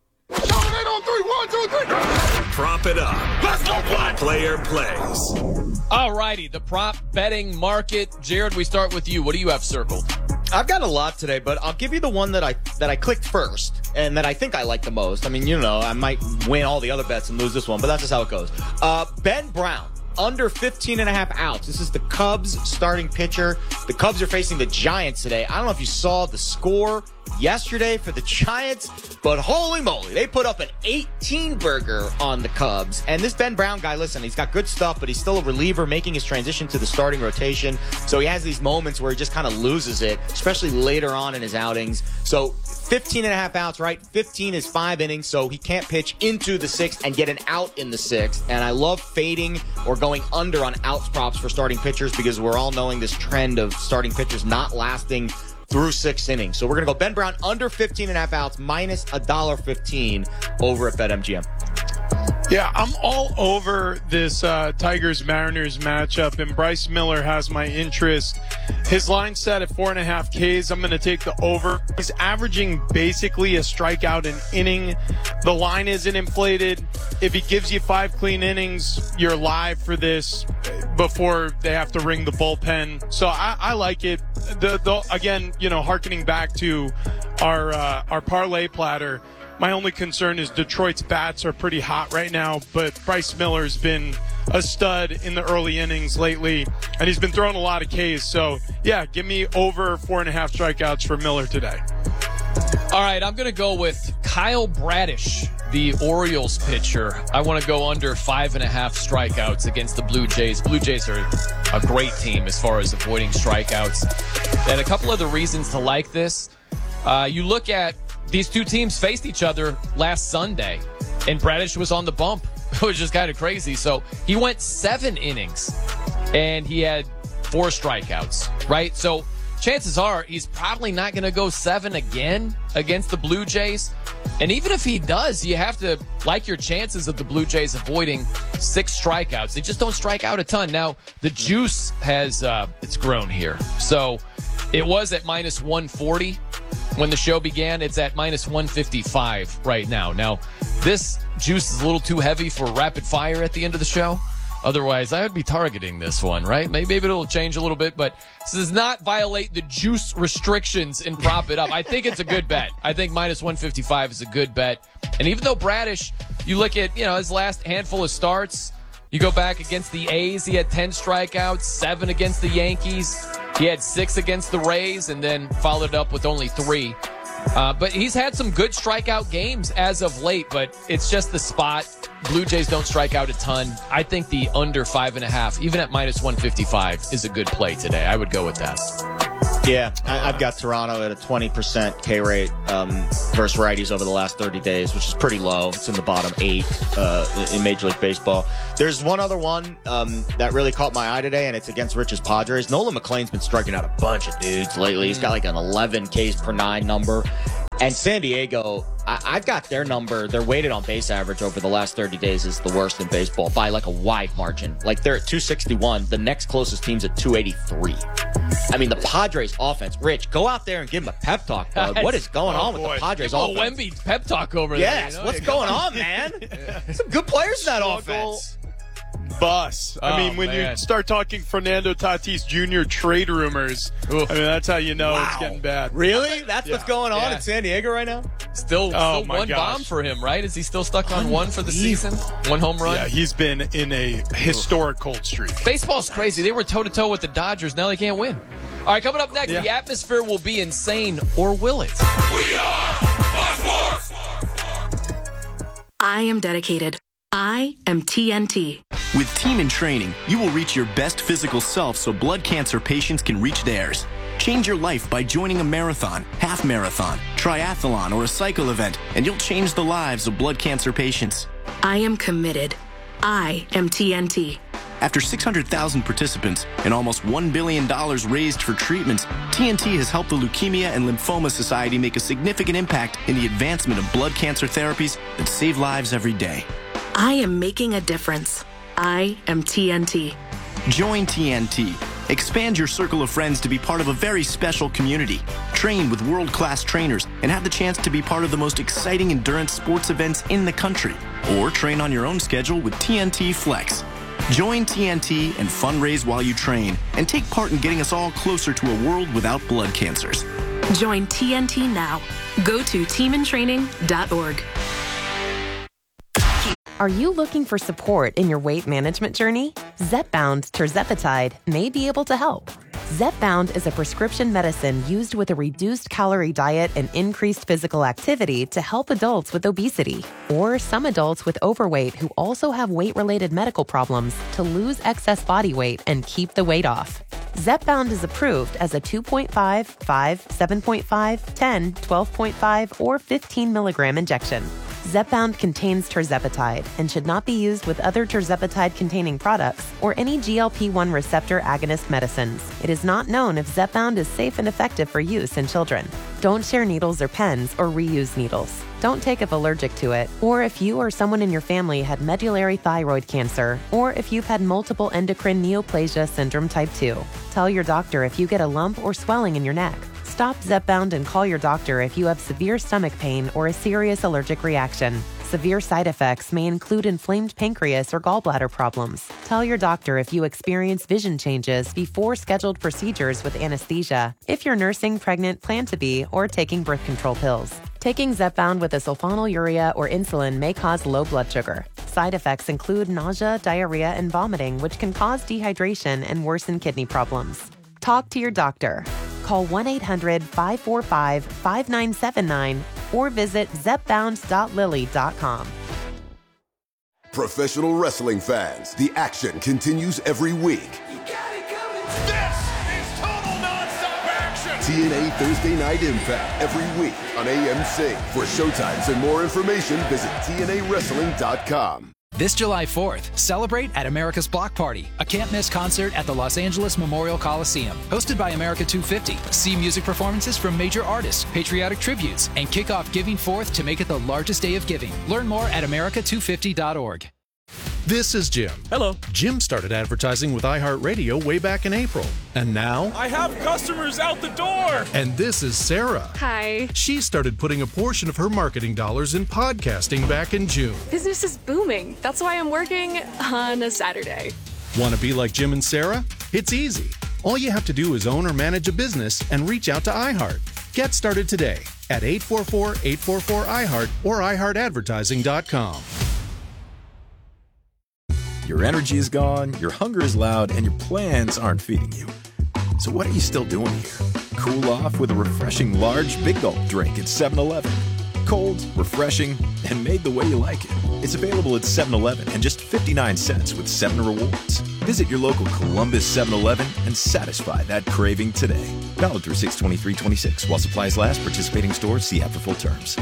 Speaker 9: On 3, 1, 2, 3.
Speaker 14: Prop it up.
Speaker 9: Let's go, Black.
Speaker 14: Player plays.
Speaker 15: All righty, the prop betting market. Jared, we start with you. What do you have circled?
Speaker 17: I've got a lot today, but I'll give you the one that I clicked first and that I think I like the most. I mean, I might win all the other bets and lose this one, but that's just how it goes. Ben Brown, under 15.5 outs. This is the Cubs starting pitcher. The Cubs are facing the Giants today. I don't know if you saw the score yesterday for the Giants, but holy moly, they put up an 18-burger on the Cubs. And this Ben Brown guy, listen, he's got good stuff, but he's still a reliever making his transition to the starting rotation. So he has these moments where he just kind of loses it, especially later on in his outings. So 15.5 outs, right? 15 is 5 innings, so he can't pitch into the 6th and get an out in the 6th. And I love fading or going under on outs props for starting pitchers because we're all knowing this trend of starting pitchers not lasting through 6 innings. So we're going to go Ben Brown under 15.5 outs minus $1.15 over at BetMGM.
Speaker 18: Yeah, I'm all over this Tigers-Mariners matchup, and Bryce Miller has my interest. His line set at 4.5 Ks. I'm going to take the over. He's averaging basically a strikeout an inning. The line isn't inflated. If he gives you 5 clean innings, you're live for this before they have to ring the bullpen. So I like it. Again, hearkening back to our parlay platter, my only concern is Detroit's bats are pretty hot right now, but Bryce Miller's been a stud in the early innings lately, and he's been throwing a lot of Ks. So, yeah, give me over 4.5 strikeouts for Miller today.
Speaker 15: All right, I'm going to go with Kyle Bradish, the Orioles pitcher. I want to go under 5.5 strikeouts against the Blue Jays. Blue Jays are a great team as far as avoiding strikeouts. And a couple of the reasons to like this, you look at these two teams faced each other last Sunday, and Bradish was on the bump, which is kind of crazy. So he went 7 innings, and he had 4 strikeouts, right? So chances are he's probably not going to go 7 again against the Blue Jays. And even if he does, you have to like your chances of the Blue Jays avoiding 6 strikeouts. They just don't strike out a ton. Now, the juice has it's grown here. So it was at minus 140 when the show began. It's at minus 155 right now. Now, this juice is a little too heavy for rapid fire at the end of the show. Otherwise, I would be targeting this one, right? Maybe it'll change a little bit, but this does not violate the juice restrictions and prop it up. I think it's a good bet. I think minus 155 is a good bet. And even though Bradish, you look at, his last handful of starts, you go back against the A's, he had 10 strikeouts, 7 against the Yankees. He had 6 against the Rays and then followed up with only 3. But he's had some good strikeout games as of late, but it's just the spot. Blue Jays don't strike out a ton. I think the under 5.5, even at minus 155, is a good play today. I would go with that.
Speaker 17: Yeah, I've got Toronto at a 20% K rate versus righties over the last 30 days, which is pretty low. It's in the bottom 8 in Major League Baseball. There's one other one that really caught my eye today, and it's against Rich's Padres. Nolan McLean's been striking out a bunch of dudes lately. He's got like an 11 Ks per 9 number. And San Diego, I've got their number. Their weighted on base average over the last 30 days is the worst in baseball by like a wide margin. Like they're at 261. The next closest team's at 283. I mean, the Padres offense. Rich, go out there and give them a pep talk, bud. What is going on with the Padres offense?
Speaker 15: Wemby pep talk over there.
Speaker 17: Yes, what's going on, man? Some good players in that offense.
Speaker 18: Bus. I mean, when you start talking Fernando Tatis Jr. trade rumors, I mean, that's how you know it's getting bad.
Speaker 17: Really? That's what's going on in San Diego right now?
Speaker 15: Still one bomb for him, right? Is he still stuck on one for the season? One home run?
Speaker 18: Yeah, he's been in a historic cold streak.
Speaker 15: Baseball's crazy. They were toe-to-toe with the Dodgers. Now they can't win. All right, coming up next, the atmosphere will be insane, or will it?
Speaker 14: We are Fox Sports.
Speaker 2: I am dedicated. I am TNT.
Speaker 1: With Team in Training, you will reach your best physical self so blood cancer patients can reach theirs. Change your life by joining a marathon, half marathon, triathlon, or a cycle event, and you'll change the lives of blood cancer patients.
Speaker 2: I am committed. I am TNT.
Speaker 1: After 600,000 participants and almost $1 billion raised for treatments, TNT has helped the Leukemia and Lymphoma Society make a significant impact in the advancement of blood cancer therapies that save lives every day.
Speaker 2: I am making a difference. I am TNT.
Speaker 1: Join TNT. Expand your circle of friends to be part of a very special community. Train with world-class trainers and have the chance to be part of the most exciting endurance sports events in the country. Or train on your own schedule with TNT Flex. Join TNT and fundraise while you train and take part in getting us all closer to a world without blood cancers.
Speaker 2: Join TNT now. Go to teamintraining.org.
Speaker 3: Are you looking for support in your weight management journey? Zepbound tirzepatide may be able to help. Zepbound is a prescription medicine used with a reduced calorie diet and increased physical activity to help adults with obesity or some adults with overweight who also have weight-related medical problems to lose excess body weight and keep the weight off. Zepbound is approved as a 2.5, 5, 7.5, 10, 12.5, or 15 milligram injection. Zepbound contains tirzepatide and should not be used with other tirzepatide-containing products or any GLP-1 receptor agonist medicines. It is not known if Zepbound is safe and effective for use in children. Don't share needles or pens or reuse needles. Don't take if allergic to it, or if you or someone in your family had medullary thyroid cancer, or if you've had multiple endocrine neoplasia syndrome type 2. Tell your doctor if you get a lump or swelling in your neck. Stop Zepbound and call your doctor if you have severe stomach pain or a serious allergic reaction. Severe side effects may include inflamed pancreas or gallbladder problems. Tell your doctor if you experience vision changes before scheduled procedures with anesthesia, if you're nursing, pregnant, plan to be, or taking birth control pills. Taking Zepbound with a sulfonylurea or insulin may cause low blood sugar. Side effects include nausea, diarrhea, and vomiting, which can cause dehydration and worsen kidney problems. Talk to your doctor. Call 1-800-545-5979 or visit zepbound.lily.com.
Speaker 8: Professional wrestling fans, the action continues every week.
Speaker 9: This is total nonstop action.
Speaker 8: TNA Thursday Night Impact every week on AMC. For showtimes and more information, visit TNAWrestling.com.
Speaker 13: This July 4th, celebrate at America's Block Party, a can't-miss concert at the Los Angeles Memorial Coliseum. Hosted by America 250. See music performances from major artists, patriotic tributes, and kick off Giving Forth to make it the largest day of giving. Learn more at America250.org.
Speaker 22: This is Jim.
Speaker 23: Hello.
Speaker 22: Jim started advertising with iHeartRadio way back in April. And now...
Speaker 23: I have customers out the door!
Speaker 22: And this is Sarah.
Speaker 24: Hi.
Speaker 22: She started putting a portion of her marketing dollars in podcasting back in June.
Speaker 24: Business is booming. That's why I'm working on a Saturday.
Speaker 22: Want to be like Jim and Sarah? It's easy. All you have to do is own or manage a business and reach out to iHeart. Get started today at 844-844-iHeart or iHeartAdvertising.com.
Speaker 20: Your energy is gone, your hunger is loud, and your plans aren't feeding you. So what are you still doing here? Cool off with a refreshing large Big Gulp drink at 7-Eleven. Cold, refreshing, and made the way you like it. It's available at 7-Eleven and just 59 cents with 7 rewards. Visit your local Columbus 7-Eleven and satisfy that craving today. Valid through 6/23/26. While supplies last, participating stores, see app for full terms.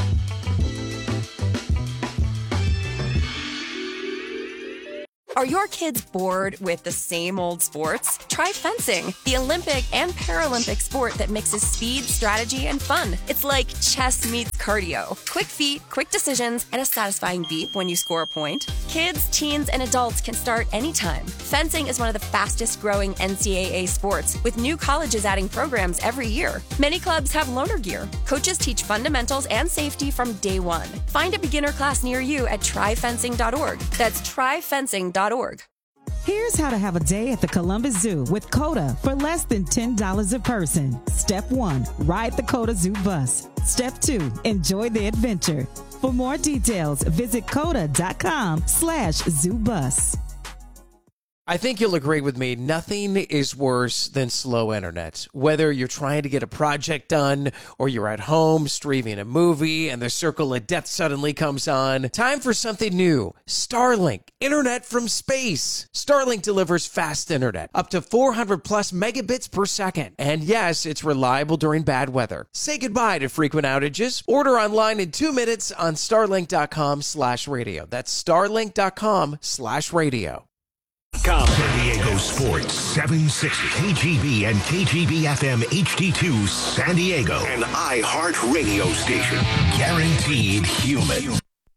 Speaker 11: Are your kids bored with the same old sports? Try fencing, the Olympic and Paralympic sport that mixes speed, strategy, and fun. It's like chess meets cardio. Quick feet, quick decisions, and a satisfying beep when you score a point. Kids, teens, and adults can start anytime. Fencing is one of the fastest growing NCAA sports, with new colleges adding programs every year. Many clubs have loaner gear. Coaches teach fundamentals and safety from day one. Find a beginner class near you at tryfencing.org. That's tryfencing.org.
Speaker 19: Here's how to have a day at the Columbus Zoo with COTA for less than $10 a person. Step 1, ride the COTA Zoo bus. Step 2, enjoy the adventure. For more details, visit COTA.com/ZooBus.
Speaker 12: I think you'll agree with me. Nothing is worse than slow internet. Whether you're trying to get a project done or you're at home streaming a movie and the circle of death suddenly comes on, time for something new. Starlink, internet from space. Starlink delivers fast internet, up to 400 plus megabits per second. And yes, it's reliable during bad weather. Say goodbye to frequent outages. Order online in 2 minutes on starlink.com/radio. That's starlink.com/radio.
Speaker 14: San Diego Sports 760 KGB and KGB FM HD2 San Diego, an iHeart radio station, guaranteed human.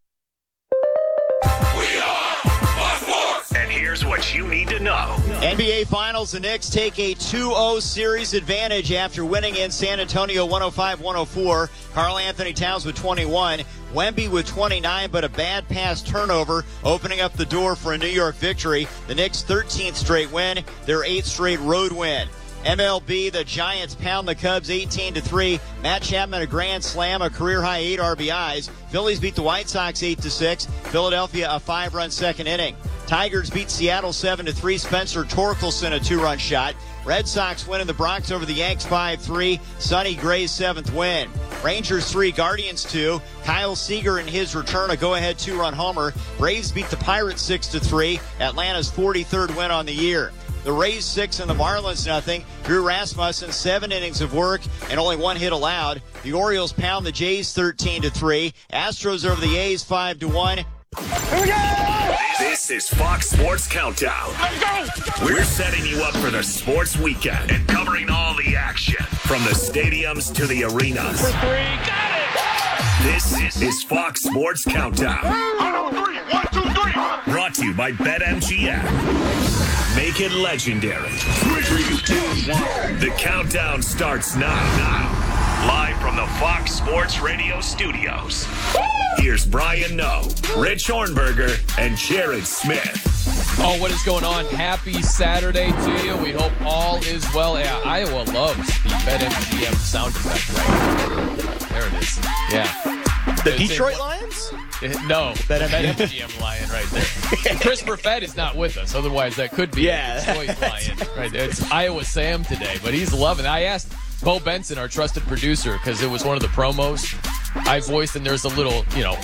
Speaker 14: And here's what you need to know.
Speaker 4: NBA Finals, the Knicks take a 2-0 series advantage after winning in San Antonio 105-104. Karl Anthony Towns with 21. Wemby with 29, but a bad pass turnover opening up the door for a New York victory. The Knicks' 13th straight win, their 8th straight road win. MLB, the Giants pound the Cubs 18-3. Matt Chapman a grand slam, a career-high 8 RBIs. Phillies beat the White Sox 8-6. Philadelphia a 5-run second inning. Tigers beat Seattle 7-3. Spencer Torkelson a 2-run shot. Red Sox win in the Bronx over the Yanks 5-3. Sonny Gray's 7th win. Rangers 3, Guardians 2. Kyle Seager in his return a go-ahead 2-run homer. Braves beat the Pirates 6-3. Atlanta's 43rd win on the year. The Rays 6 and the Marlins nothing. Drew Rasmussen 7 innings of work and only 1 hit allowed. The Orioles pound the Jays 13-3. Astros over the A's 5-1.
Speaker 14: Here we go! This is Fox Sports Countdown. Let's go! We're setting you up for the sports weekend and covering all the action from the stadiums to the arenas.
Speaker 9: For 3, got it!
Speaker 14: This is Fox Sports Countdown.
Speaker 9: 1, 2, 3.
Speaker 14: Brought to you by BetMGM. Make it legendary. 3, 2, 1. The countdown starts now. Live from the Fox Sports Radio studios. Here's Brian Noe, Rich Hornberger, and Jared Smith.
Speaker 15: Oh, what is going on? Happy Saturday to you. We hope all is well. Yeah, Iowa loves the BetMGM sound effect right there. It is. Yeah.
Speaker 17: The Detroit Lions?
Speaker 15: No, BetMGM Lion right there. Christopher Fett is not with us. Otherwise, that could be a Detroit Lion right there. It's Iowa Sam today, but he's loving it. I asked Bo Benson, our trusted producer, because it was one of the promos I voiced, and there's a little,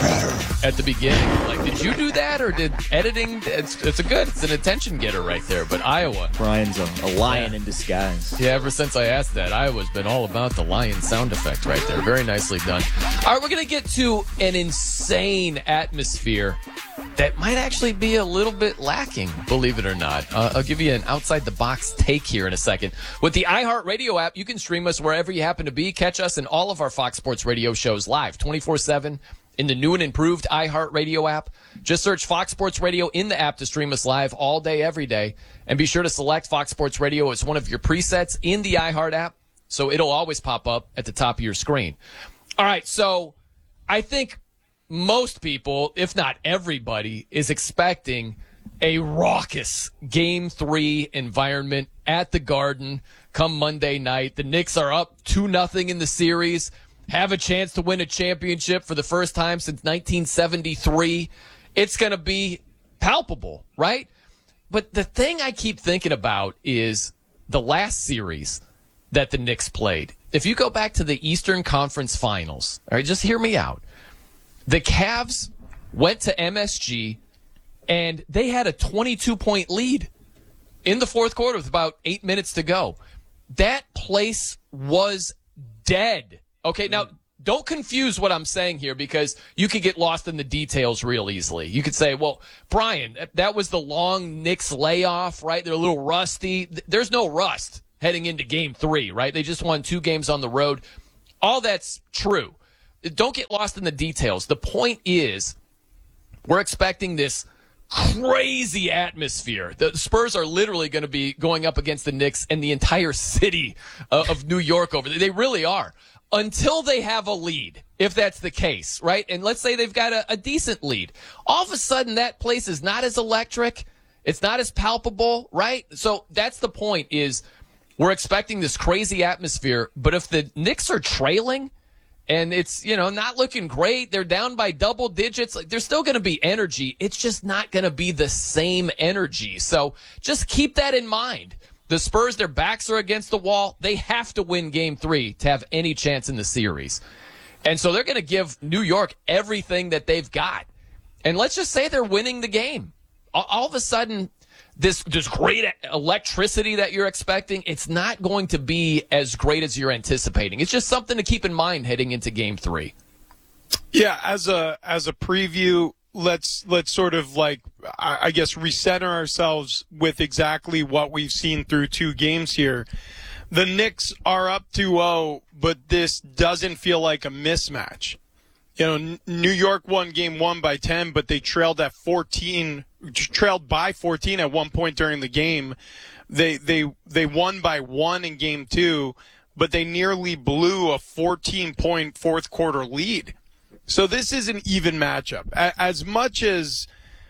Speaker 15: at the beginning. Like, did you do that, or did editing? It's an attention getter right there. But Iowa,
Speaker 17: Brian's a lion in disguise.
Speaker 15: Yeah, ever since I asked that, Iowa's been all about the lion sound effect right there. Very nicely done. All right, we're gonna get to an insane atmosphere that might actually be a little bit lacking, believe it or not. I'll give you an outside-the-box take here in a second. With the iHeartRadio app, you can stream us wherever you happen to be. Catch us in all of our Fox Sports Radio shows live, 24/7, in the new and improved iHeartRadio app. Just search Fox Sports Radio in the app to stream us live all day, every day. And be sure to select Fox Sports Radio as one of your presets in the iHeart app, so it'll always pop up at the top of your screen. All right, so I think most people, if not everybody, is expecting a raucous Game 3 environment at the Garden come Monday night. The Knicks are up 2-0 in the series, have a chance to win a championship for the first time since 1973. It's going to be palpable, right? But the thing I keep thinking about is the last series that the Knicks played. If you go back to the Eastern Conference Finals, all right, just hear me out. The Cavs went to MSG, and they had a 22-point lead in the fourth quarter with about 8 minutes to go. That place was dead. Okay, now don't confuse what I'm saying here, because you could get lost in the details real easily. You could say, well, Brian, that was the long Knicks layoff, right? They're a little rusty. There's no rust heading into Game 3, right? They just won 2 games on the road. All that's true. Don't get lost in the details. The point is, we're expecting this crazy atmosphere. The Spurs are literally going to be going up against the Knicks and the entire city of New York over there. They really are. Until they have a lead, if that's the case, right? And let's say they've got a decent lead. All of a sudden, that place is not as electric. It's not as palpable, right? So that's the point, is we're expecting this crazy atmosphere. But if the Knicks are trailing and it's, not looking great, they're down by double digits, like, there's still going to be energy. It's just not going to be the same energy. So just keep that in mind. The Spurs, their backs are against the wall. They have to win Game 3 to have any chance in the series. And so they're going to give New York everything that they've got. And let's just say they're winning the game. All of a sudden, this great electricity that you're expecting, it's not going to be as great as you're anticipating. It's just something to keep in mind heading into Game 3.
Speaker 18: Yeah, as a preview, let's sort of, like, I guess, recenter ourselves with exactly what we've seen through 2 games here. The Knicks are up 2-0, but this doesn't feel like a mismatch. New York won Game 1 by 10, but they trailed by 14 at one point during the game. They won by 1 in Game 2, but they nearly blew a 14-point fourth quarter lead. So this is an even matchup. As much as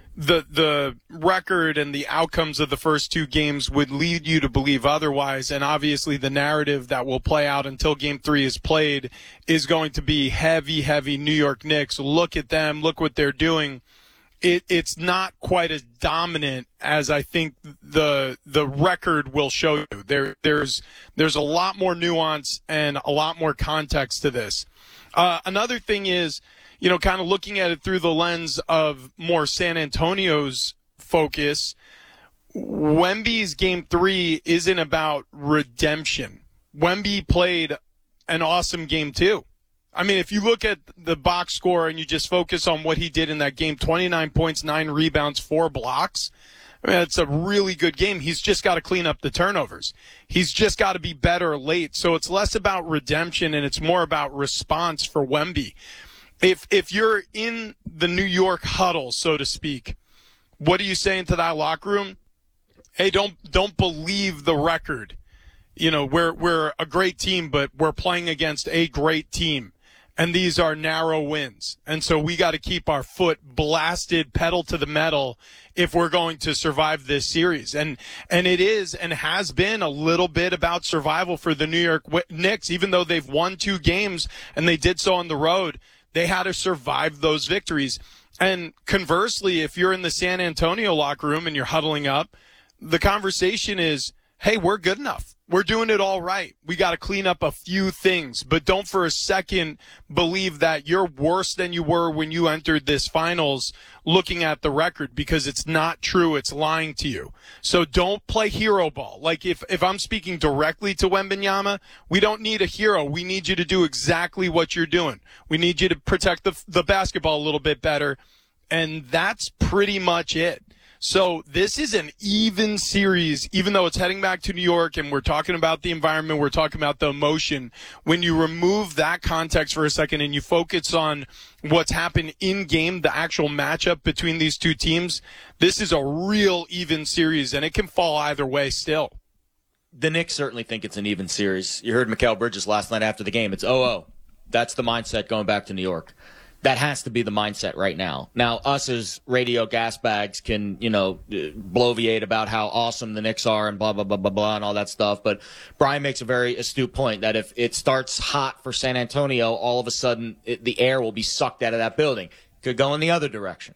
Speaker 18: the record and the outcomes of the first 2 games would lead you to believe otherwise, and obviously the narrative that will play out until Game 3 is played is going to be heavy New York Knicks. Look at them. Look what they're doing. It's not quite as dominant as I think the record will show you. There's a lot more nuance and a lot more context to this. Another thing is, kind of looking at it through the lens of more San Antonio's focus, Wemby's Game 3 isn't about redemption. Wemby played an awesome Game 2. I mean, if you look at the box score and you just focus on what he did in that game, 29 points, 9 rebounds, 4 blocks, I mean, it's a really good game. He's just got to clean up the turnovers. He's just got to be better late. So it's less about redemption and it's more about response for Wemby. If you're in the New York huddle, so to speak, what are you saying to that locker room? Hey, don't believe the record. We're a great team, but we're playing against a great team. And these are narrow wins. And so we got to keep our foot blasted, pedal to the metal, if we're going to survive this series. And it is and has been a little bit about survival for the New York Knicks. Even though they've won 2 games and they did so on the road, they had to survive those victories. And conversely, if you're in the San Antonio locker room and you're huddling up, the conversation is, hey, we're good enough. We're doing it all right. We got to clean up a few things, but don't for a second believe that you're worse than you were when you entered this finals looking at the record, because it's not true. It's lying to you. So don't play hero ball. Like if I'm speaking directly to Wembanyama, we don't need a hero. We need you to do exactly what you're doing. We need you to protect the basketball a little bit better. And that's pretty much it. So this is an even series, even though it's heading back to New York and we're talking about the environment, we're talking about the emotion. When you remove that context for a second and you focus on what's happened in game, the actual matchup between these 2 teams, this is a real even series, and it can fall either way still.
Speaker 17: The Knicks certainly think it's an even series. You heard Mikal Bridges last night after the game. It's 0-0. That's the mindset going back to New York. That has to be the mindset right now. Now, us as radio gas bags can, bloviate about how awesome the Knicks are and blah, blah, blah, blah, blah, and all that stuff. But Brian makes a very astute point that if it starts hot for San Antonio, all of a sudden the air will be sucked out of that building. Could go in the other direction.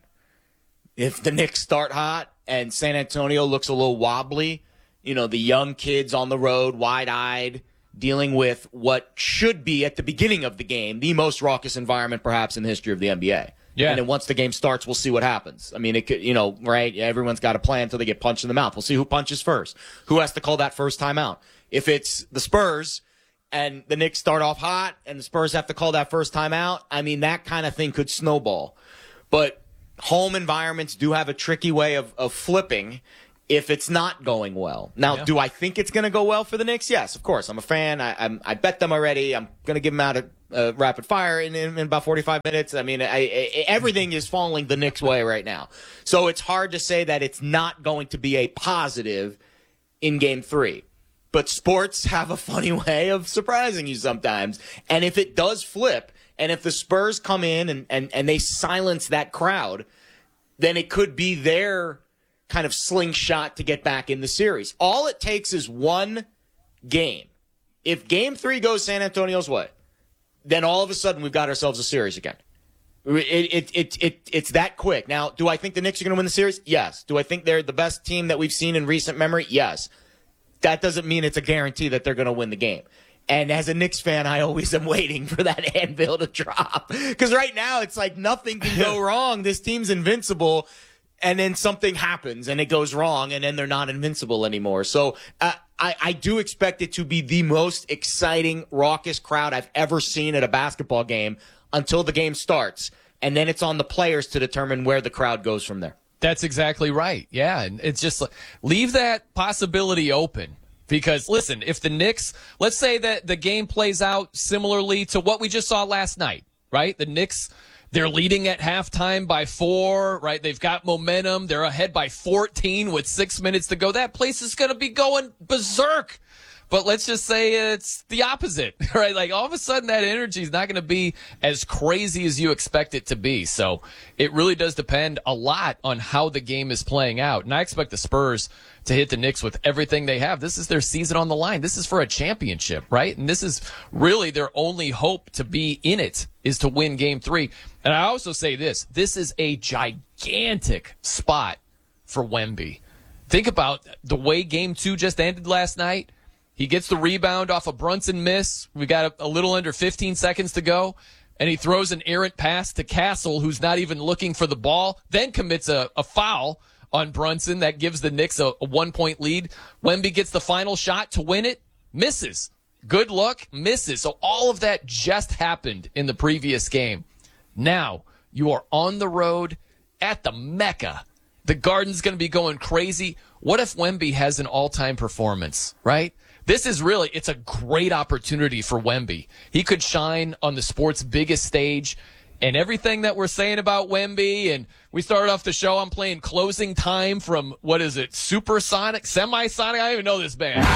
Speaker 17: If the Knicks start hot and San Antonio looks a little wobbly, the young kids on the road, wide-eyed, dealing with what should be, at the beginning of the game, the most raucous environment perhaps in the history of the NBA.
Speaker 15: Yeah.
Speaker 17: And then once the game starts, we'll see what happens. I mean, it could, right? Everyone's got a plan until they get punched in the mouth. We'll see who punches first. Who has to call that first timeout? If it's the Spurs and the Knicks start off hot and the Spurs have to call that first timeout, I mean, that kind of thing could snowball. But home environments do have a tricky way of flipping if it's not going well. Now, do I think it's going to go well for the Knicks? Yes, of course. I'm a fan. I bet them already. I'm going to give them out a rapid fire in about 45 minutes. I mean, everything is falling the Knicks' way right now. So it's hard to say that it's not going to be a positive in Game 3. But sports have a funny way of surprising you sometimes. And if it does flip, and if the Spurs come in and they silence that crowd, then it could be their kind of slingshot to get back in the series. All it takes is one game. If Game 3 goes San Antonio's way, then all of a sudden we've got ourselves a series again. It's that quick. Now, do I think the Knicks are going to win the series? Yes. Do I think they're the best team that we've seen in recent memory? Yes. That doesn't mean it's a guarantee that they're going to win the game. And as a Knicks fan, I always am waiting for that anvil to drop. Because right now, it's like nothing can go wrong. This team's invincible. And then something happens and it goes wrong. And then they're not invincible anymore. So I do expect it to be the most exciting, raucous crowd I've ever seen at a basketball game until the game starts. And then it's on the players to determine where the crowd goes from there.
Speaker 15: That's exactly right. Yeah, and it's just leave that possibility open. Because, listen, if the Knicks, let's say that the game plays out similarly to what we just saw last night, right? The Knicks, they're leading at halftime by 4, right? They've got momentum. They're ahead by 14 with 6 minutes to go. That place is going to be going berserk. But let's just say it's the opposite, right? Like all of a sudden that energy is not going to be as crazy as you expect it to be. So it really does depend a lot on how the game is playing out. And I expect the Spurs to hit the Knicks with everything they have. This is their season on the line. This is for a championship, right? And this is really their only hope to be in it is to win Game 3. And I also say this is a gigantic spot for Wemby. Think about the way Game 2 just ended last night. He gets the rebound off a Brunson miss. We got a little under 15 seconds to go. And he throws an errant pass to Castle, who's not even looking for the ball, then commits a foul on Brunson. That gives the Knicks a 1-point lead. Wemby gets the final shot to win it, misses. Good luck, misses. So all of that just happened in the previous game. Now you are on the road at the Mecca. The Garden's going to be going crazy. What if Wemby has an all-time performance, right? This is really, it's a great opportunity for Wemby. He could shine on the sport's biggest stage. And everything that we're saying about Wemby, and we started off the show, I'm playing Closing Time from, what is it, Supersonic, Semisonic? I don't even know this band.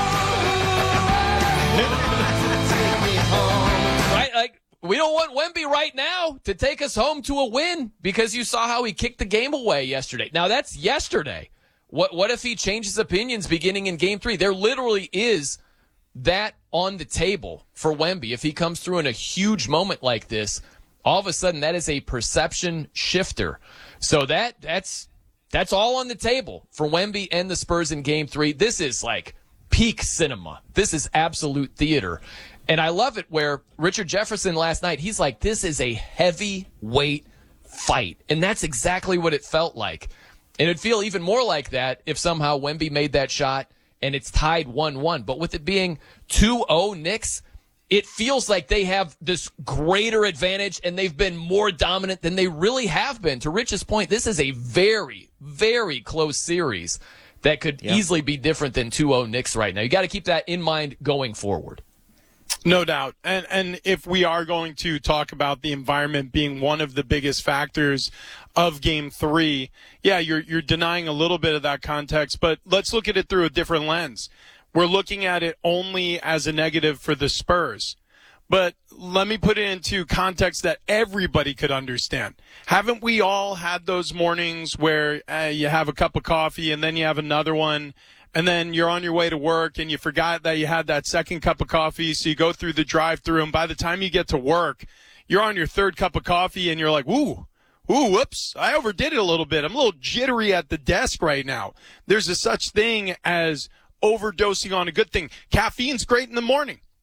Speaker 15: Right? Like, we don't want Wemby right now to take us home to a win because you saw how he kicked the game away yesterday. Now, that's yesterday. What if he changes opinions beginning in Game 3? There literally is that on the table for Wemby. If he comes through in a huge moment like this, all of a sudden that is a perception shifter. So that's all on the table for Wemby and the Spurs in Game 3. This is like peak cinema. This is absolute theater. And I love it where Richard Jefferson last night, he's like, this is a heavyweight fight. And that's exactly what it felt like. And it'd feel even more like that if somehow Wemby made that shot and it's tied 1-1. But with it being 2-0 Knicks, it feels like they have this greater advantage and they've been more dominant than they really have been. To Rich's point, this is a very, very close series that could easily be different than 2-0 Knicks right now. You got to keep that in mind going forward.
Speaker 18: No doubt. And if we are going to talk about the environment being one of the biggest factors of Game 3, yeah, you're denying a little bit of that context, but let's look at it through a different lens. We're looking at it only as a negative for the Spurs. But let me put it into context that everybody could understand. Haven't we all had those mornings where you have a cup of coffee and then you have another one, and then you're on your way to work and you forgot that you had that second cup of coffee, so you go through the drive-thru, and by the time you get to work, you're on your third cup of coffee and you're like, ooh, whoops, I overdid it a little bit. I'm a little jittery at the desk right now. There's a such thing as overdosing on a good thing. Caffeine's great in the morning.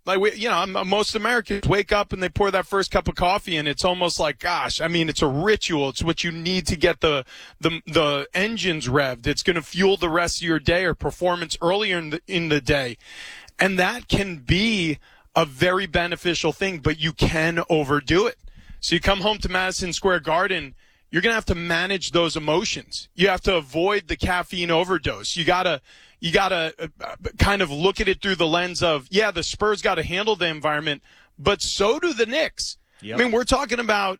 Speaker 18: Like, most Americans wake up and they pour that first cup of coffee, and it's almost like, gosh, I mean, it's a ritual. It's what you need to get the engines revved. It's going to fuel the rest of your day or performance earlier in the day. And that can be a very beneficial thing, but you can overdo it. So you come home to Madison Square Garden, you're going to have to manage those emotions. You have to avoid the caffeine overdose. You got to kind of look at it through the lens of, the Spurs got to handle the environment, but so do the Knicks. Yep. I mean, we're talking about